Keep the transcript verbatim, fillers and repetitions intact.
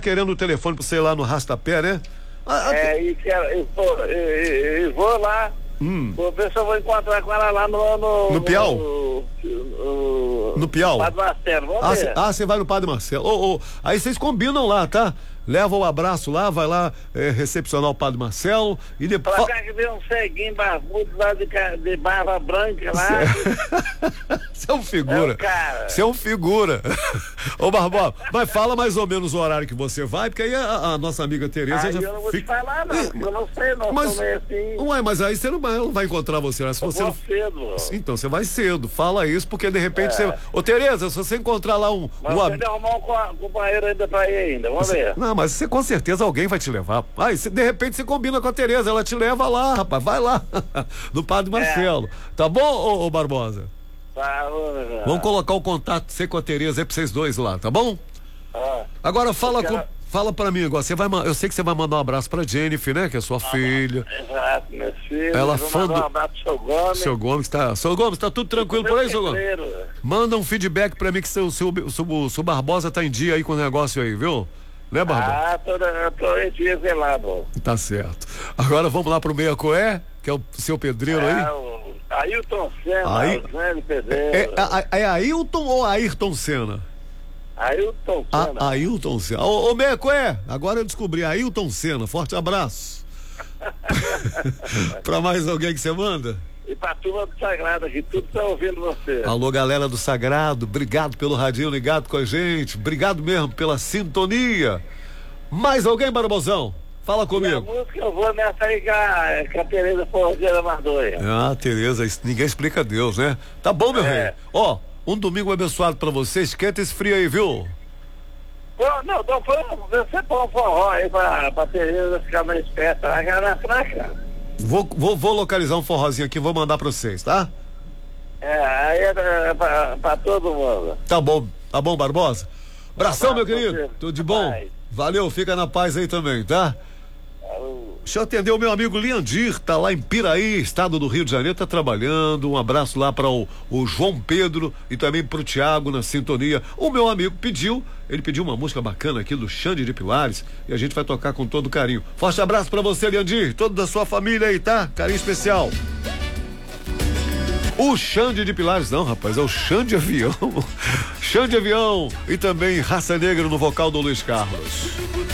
querendo o telefone pra você ir lá no Rastapé, né? Ah, é, e, quero, e, vou, e, e vou lá. Hum. Vou ver se eu vou encontrar com ela lá no... No, no Piau? No, no, no Piau? Padre Marcelo, vamos ah, ver. Cê, ah, você vai no Padre Marcelo. Oh, oh, aí vocês combinam lá, tá? Leva o abraço lá, vai lá é, recepcionar o Padre Marcelo e depois... Pra cá que vem um ceguinho barbudo lá de, de barba branca lá. Você é um figura. Você é, é um figura. Ô Barbosa, mas fala mais ou menos o horário que você vai, porque aí a, a nossa amiga Tereza aí já eu não vou fica... te falar não, porque eu não sei, não mas, sou meio assim. Ué, mas aí você não vai, não vai encontrar você. Se eu você vou não... cedo. Então você vai cedo, fala isso, porque de repente é. você... Ô Tereza, se você encontrar lá um... Mas um... você tem arrumar um companheiro ainda pra ir ainda, vamos você... ver. Não, mas você com certeza alguém vai te levar. Aí, de repente você combina com a Tereza, ela te leva lá, rapaz, vai lá, no Padre Marcelo. É. Tá bom, ô, ô Barbosa? Tá, vamos colocar o contato você com a Tereza aí pra vocês dois lá, tá bom? Ah, agora fala quero... com, fala pra mim agora, você vai, eu sei que você vai mandar um abraço pra Jennifer, né, que é sua ah, filha. Exato, meu filho. Ela fã do... um abraço pro seu Gomes. Seu Gomes, tá, seu Gomes, tá tudo tranquilo por aí, seu Gomes? Manda um feedback pra mim que seu, seu, seu, seu Barbosa tá em dia aí com o negócio aí, viu? Né, Barbosa? Ah, tô, tô em dia velado. Tá certo. Agora vamos lá pro Meia Coé, que é o seu pedreiro aí. Ah, o Ailton Senna, Aí... o grande pedreiro. É, é, é Ailton ou Ayrton Senna? Ailton Senna. A, Ailton Senna. Ô, ô Meia Coé, agora eu descobri, Ailton Senna, forte abraço. Pra mais alguém que você manda? E pra turma do Sagrado aqui, tudo tá ouvindo você. Alô, galera do Sagrado, obrigado pelo radinho ligado com a gente, obrigado mesmo pela sintonia. Mais alguém, Barbosão? Fala comigo. E a música eu vou nessa aí com a, com a Tereza Forrozeira Mardonha. Ah, Tereza, ninguém explica Deus, né? Tá bom, meu é. rei. Ó, um domingo abençoado pra vocês, esquenta esse frio aí, viu? Pô, não, então você põe um forró aí pra, pra Tereza ficar mais esperta, vai ganhar na fraca. Vou, vou, vou localizar um forrozinho aqui, vou mandar pra vocês, tá? É, aí é, é pra, pra todo mundo. Tá bom, tá bom, Barbosa? Abração, tá, meu querido, tudo de bom? Vai. Valeu, fica na paz aí também, tá? Deixa eu atender o meu amigo Leandir, tá lá em Piraí, estado do Rio de Janeiro, tá trabalhando. Um abraço lá para o, o João Pedro e também pro Tiago na sintonia. O meu amigo pediu, ele pediu uma música bacana aqui do Xande de Pilares e a gente vai tocar com todo carinho. Forte abraço para você, Leandir, toda da sua família aí, tá? Carinho especial. O Xande de Pilares não, rapaz, é o Xande Avião. Xande Avião e também Raça Negra no vocal do Luiz Carlos.